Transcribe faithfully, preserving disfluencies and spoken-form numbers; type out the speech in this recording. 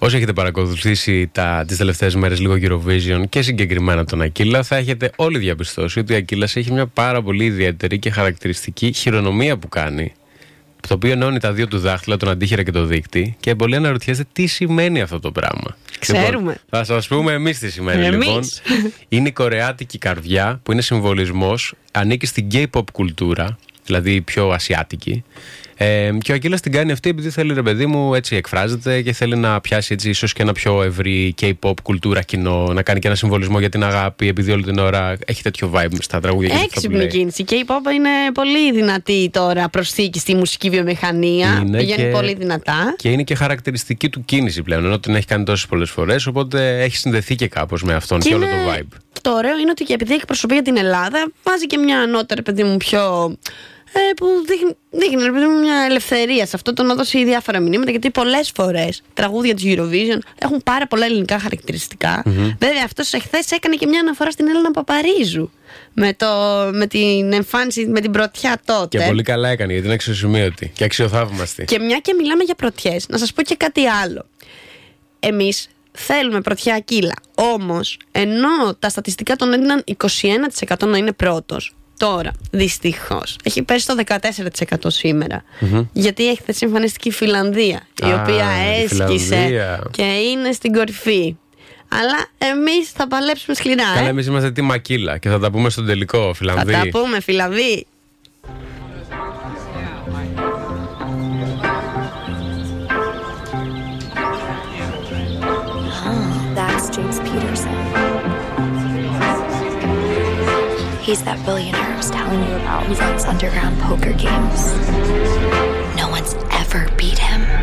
Όσοι έχετε παρακολουθήσει τα, τις τελευταίες μέρες λίγο Eurovision και συγκεκριμένα τον Ακύλα, θα έχετε όλοι διαπιστώσει ότι ο Ακύλας έχει μια πάρα πολύ ιδιαίτερη και χαρακτηριστική χειρονομία που κάνει. Το οποίο ενώνει τα δύο του δάχτυλα, τον αντίχειρα και το δείκτη, και πολλοί αναρωτιέστε τι σημαίνει αυτό το πράγμα. Ξέρουμε. Λοιπόν, θα σας πούμε εμείς τι σημαίνει. Εμείς. Λοιπόν. Είναι η κορεάτικη καρδιά, που είναι συμβολισμός, ανήκει στην K-pop κουλτούρα, δηλαδή πιο ασιάτικη. Ε, και ο Ακύλας την κάνει αυτή επειδή θέλει, ρε παιδί μου, έτσι εκφράζεται και θέλει να πιάσει έτσι ίσως και ένα πιο ευρύ K-pop κουλτούρα κοινό, να κάνει και ένα συμβολισμό για την αγάπη, επειδή όλη την ώρα έχει τέτοιο vibe στα τραγούδια. Έξυπνη κίνηση. Η K-pop είναι πολύ δυνατή τώρα προσθήκη στη μουσική βιομηχανία. Είναι πηγαίνει και... πολύ δυνατά. Και είναι και χαρακτηριστική του κίνηση πλέον, ενώ την έχει κάνει τόσες πολλές φορές, οπότε έχει συνδεθεί και κάπως με αυτόν και, και όλο το vibe. Το ωραίο είναι ότι και επειδή εκπροσωπεί για την Ελλάδα, βάζει και μια νότα, παιδί μου, πιο. Ε, που δείχνει, δείχνει ρε παιδί μου, μια ελευθερία σε αυτό, το να δώσει διάφορα μηνύματα, γιατί πολλές φορές τραγούδια της Eurovision έχουν πάρα πολλά ελληνικά χαρακτηριστικά. Mm-hmm. Βέβαια, αυτός εχθές έκανε και μια αναφορά στην Έλενα Παπαρίζου με, το, με την εμφάνιση, με την πρωτιά τότε. Και πολύ καλά έκανε, γιατί είναι αξιοσημείωτη και αξιοθαύμαστη. Και μια και μιλάμε για πρωτιές, να σας πω και κάτι άλλο. Εμείς θέλουμε πρωτιά Ακύλα. Όμως, ενώ τα στατιστικά τον έδιναν είκοσι ένα τοις εκατό να είναι πρώτος, τώρα, δυστυχώς, έχει πέσει στο δεκατέσσερα τοις εκατό σήμερα. Mm-hmm. Γιατί έχετε εμφανιστική Φιλανδία, η ah, οποία έσκησε και είναι στην κορυφή. Αλλά εμείς θα παλέψουμε σκληρά. Καλά, ε? εμείς είμαστε τι Ακύλα και θα τα πούμε στον τελικό, Φιλανδοί. Θα τα πούμε, Φιλανδοί. That's James Peterson. He's that billionaire I was telling you about who runs underground poker games. No one's ever beat him.